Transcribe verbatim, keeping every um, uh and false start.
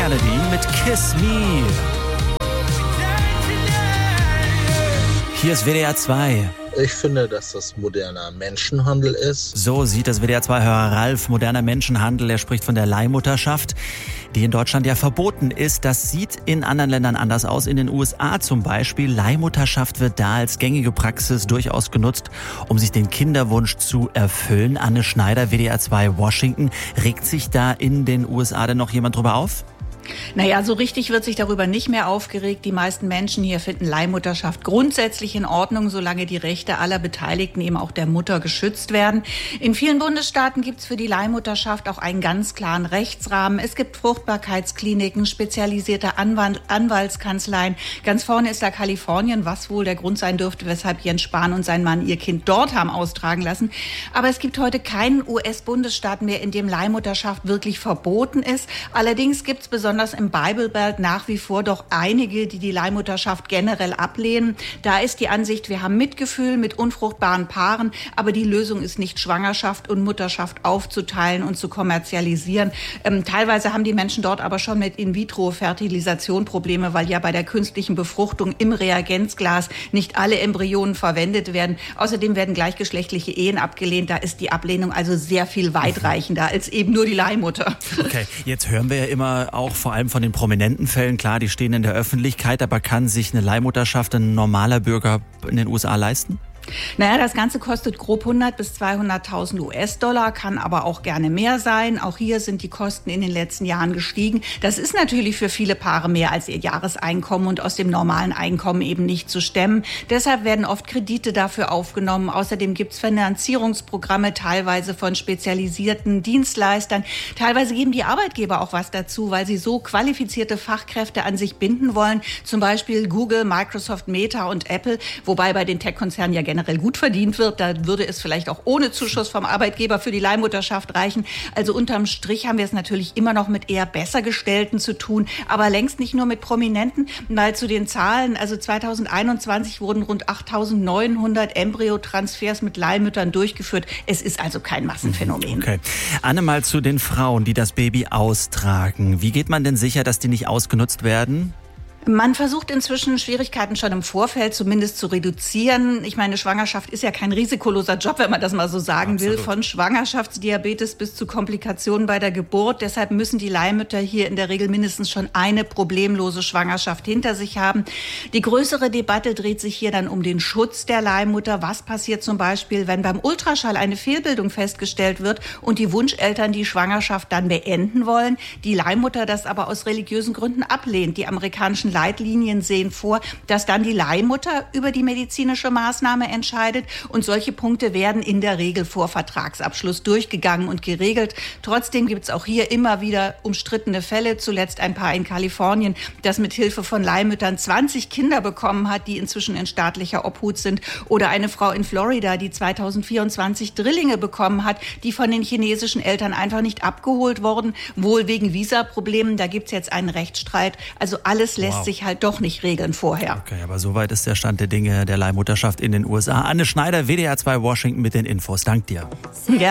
Kennedy mit Kiss Me. Hier ist W D R zwei. Ich finde, dass das moderner Menschenhandel ist. So sieht das W D R zwei-Hörer Ralf moderner Menschenhandel. Er spricht von der Leihmutterschaft, die in Deutschland ja verboten ist. Das sieht in anderen Ländern anders aus. In den U S A zum Beispiel. Leihmutterschaft wird da als gängige Praxis durchaus genutzt, um sich den Kinderwunsch zu erfüllen. Anne Schneider, W D R zwei Washington. Regt sich da in den U S A denn noch jemand drüber auf? Naja, so richtig wird sich darüber nicht mehr aufgeregt. Die meisten Menschen hier finden Leihmutterschaft grundsätzlich in Ordnung, solange die Rechte aller Beteiligten, eben auch der Mutter, geschützt werden. In vielen Bundesstaaten gibt es für die Leihmutterschaft auch einen ganz klaren Rechtsrahmen. Es gibt Fruchtbarkeitskliniken, spezialisierte Anwalt, Anwaltskanzleien. Ganz vorne ist da Kalifornien, was wohl der Grund sein dürfte, weshalb Jens Spahn und sein Mann ihr Kind dort haben austragen lassen. Aber es gibt heute keinen U S-Bundesstaat mehr, in dem Leihmutterschaft wirklich verboten ist. Allerdings gibt es besonders Besonders im Bible Belt nach wie vor doch einige, die die Leihmutterschaft generell ablehnen. Da ist die Ansicht, wir haben Mitgefühl mit unfruchtbaren Paaren, aber die Lösung ist nicht, Schwangerschaft und Mutterschaft aufzuteilen und zu kommerzialisieren. Ähm, teilweise haben die Menschen dort aber schon mit In-vitro-Fertilisation Probleme, weil ja bei der künstlichen Befruchtung im Reagenzglas nicht alle Embryonen verwendet werden. Außerdem werden gleichgeschlechtliche Ehen abgelehnt. Da ist die Ablehnung also sehr viel weitreichender als eben nur die Leihmutter. Okay, jetzt hören wir ja immer auch vor allem von den prominenten Fällen, klar, die stehen in der Öffentlichkeit, aber kann sich eine Leihmutterschaft ein normaler Bürger in den U S A leisten? Naja, das Ganze kostet grob hundert bis zweihunderttausend U S-Dollar, kann aber auch gerne mehr sein. Auch hier sind die Kosten in den letzten Jahren gestiegen. Das ist natürlich für viele Paare mehr als ihr Jahreseinkommen und aus dem normalen Einkommen eben nicht zu stemmen. Deshalb werden oft Kredite dafür aufgenommen. Außerdem gibt es Finanzierungsprogramme, teilweise von spezialisierten Dienstleistern. Teilweise geben die Arbeitgeber auch was dazu, weil sie so qualifizierte Fachkräfte an sich binden wollen. Zum Beispiel Google, Microsoft, Meta und Apple, wobei bei den Tech-Konzernen ja generell gut verdient wird. Da würde es vielleicht auch ohne Zuschuss vom Arbeitgeber für die Leihmutterschaft reichen. Also unterm Strich haben wir es natürlich immer noch mit eher besser Gestellten zu tun, aber längst nicht nur mit Prominenten. Mal zu den Zahlen. Also zweitausendeinundzwanzig wurden rund achttausendneunhundert Embryotransfers mit Leihmüttern durchgeführt. Es ist also kein Massenphänomen. Okay. Anne, mal zu den Frauen, die das Baby austragen. Wie geht man denn sicher, dass die nicht ausgenutzt werden? Man versucht inzwischen Schwierigkeiten schon im Vorfeld zumindest zu reduzieren. Ich meine, Schwangerschaft ist ja kein risikoloser Job, wenn man das mal so sagen Absolut. will. Von Schwangerschaftsdiabetes bis zu Komplikationen bei der Geburt. Deshalb müssen die Leihmütter hier in der Regel mindestens schon eine problemlose Schwangerschaft hinter sich haben. Die größere Debatte dreht sich hier dann um den Schutz der Leihmutter. Was passiert zum Beispiel, wenn beim Ultraschall eine Fehlbildung festgestellt wird und die Wunscheltern die Schwangerschaft dann beenden wollen, die Leihmutter das aber aus religiösen Gründen ablehnt. Die amerikanischen Leitlinien sehen vor, dass dann die Leihmutter über die medizinische Maßnahme entscheidet und solche Punkte werden in der Regel vor Vertragsabschluss durchgegangen und geregelt. Trotzdem gibt es auch hier immer wieder umstrittene Fälle, zuletzt ein Paar in Kalifornien, das mit Hilfe von Leihmüttern zwanzig Kinder bekommen hat, die inzwischen in staatlicher Obhut sind, oder eine Frau in Florida, die zweitausendvierundzwanzig Drillinge bekommen hat, die von den chinesischen Eltern einfach nicht abgeholt wurden, wohl wegen Visaproblemen. Da gibt es jetzt einen Rechtsstreit. Also alles lässt wow. sich halt doch nicht regeln vorher. Okay, aber soweit ist der Stand der Dinge der Leihmutterschaft in den U S A. Anne Schneider, W D R zwei Washington mit den Infos. Dank dir. Ja.